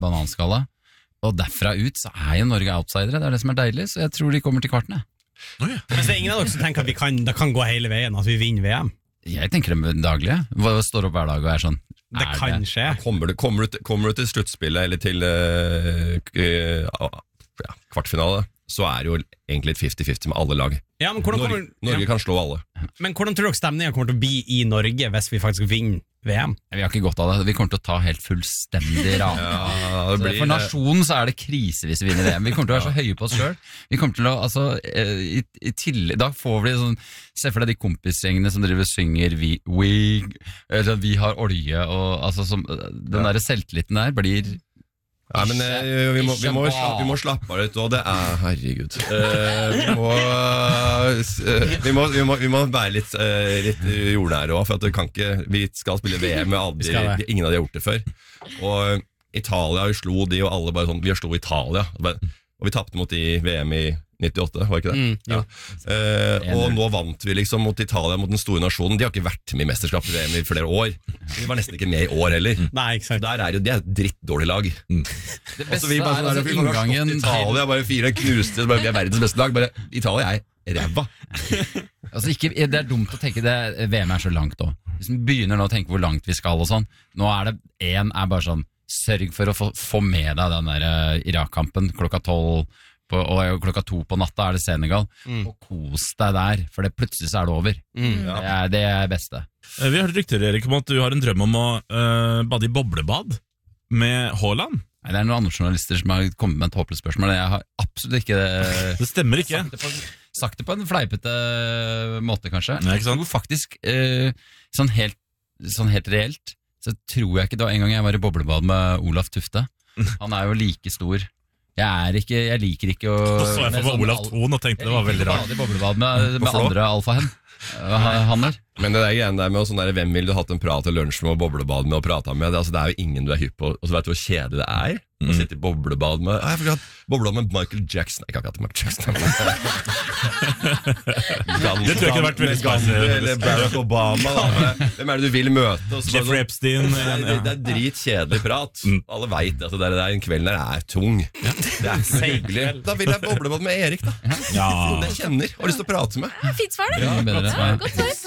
bananskala. Og derfra ut så jo Norge outsidere, det det som deilig, så jeg tror de kommer til kvartene. Men så det ingen av dere som tenker at det kan gå hele veien, at vi vinner VM? Jeg tenker det daglig. Hva står opp hver dag og sånn? Det kan skje. Kommer du til sluttspillet eller til kvartfinale, så det jo egentlig et 50-50 med alle lag. Ja, men Norge kan slå alle. Men hvordan tror dere stemningen kommer til å bli i Norge hvis vi faktisk vinner VM? Vi har ikke godt av det. Vi kommer til å ta helt fullstendig ran. For nasjonen så det krise hvis vi vinner VM. Vi kommer til å være så høye på oss selv. Vi kommer til å, altså, i tillegg, da får vi sånn, se for deg de kompisgjengene som driver og synger vi har olje, og altså, den der selvtilliten der blir... Ja, men vi må slappe av litt, og det herregud. Vi må være litt jordnære også, for at vi skal spille VM med ingen av de har gjort det før. Og Italia slo de, og alle bare sånn, vi har slå Italia, og vi tappte mot de VM i 98, var ikke det? Og nå vant vi liksom mot Italia, mot den store nasjonen. De har ikke vært med i mesterskapet i VM i flere år. De var nesten ikke med i år heller. Nei, ikke sant. Der det et drittdårlig lag. Det beste altså inngangen Italia bare 4 knuste, vi verdens beste lag. Bare, Italia ræva. Altså det dumt å tenke det, VM så langt også. Hvis man begynner nå å tenke hvor langt vi skal og sånn, nå det en bare sånn, sørg for å få med deg den der Irak-kampen klokka 12, og klokka 2 på natta det Senegal, og kos deg der, for det plutselig så det over. Det beste. Vi har hørt rykter, Erik, om at du har en drøm om å bade i boblebad med Haaland. Nei, det noen andre journalister som har kommet med et håpløst spørsmål. Jeg har absolutt ikke det. Det stemmer ikke. Sagt det på en fleipete måte, kanskje. Nei, ikke sant? Jeg tror faktisk, sånn helt reelt, så tror jeg ikke da en gang jeg var i boblebad med Olaf Tufte. Han jo like stor. Jeg liker ikke å... Så jeg for Olav Thon og tenkte det var veldig rart. Jeg boblebad med andre alfahanner. Men det greien der med sånn der, hvem ville du hatt en prat til lunsj med og boblebad med og prata med, det jo ingen du hypp på, og så vet du hvor kjedelig det å sitte i boblebad med, jeg har hatt boblebad med Michael Jackson. Jeg kan ikke ha hatt Michael Jackson. Det tror jeg ikke har vært veldig spennende. Eller Barack Obama da. Hvem det du vil møte? Jeffrey Epstein. Det dritkjedelig prat. Alle vet at den kvelden der tung. Det ikke så hyggelig. Da vil jeg boblebad med Erik da. Ja. Det kjenner, og har lyst til å prate med. Fint svar det. Ja, godt svar.